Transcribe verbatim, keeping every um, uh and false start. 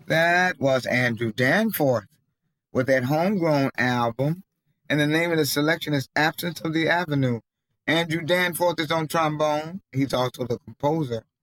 That was Andrew Danforth with that Homegrown album. And the name of the selection is Absence of the Avenue. Andrew Danforth is on trombone. He's also the composer